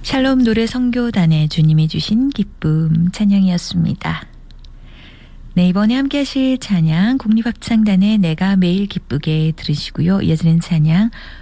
샬롬 노래 선교단의 주님이 주신 기쁨 찬양이었습니다. 네, 이번에 함께 하실 찬양 국립합창단의 내가 매일 기쁘게 들으시고요. 이어지는 찬양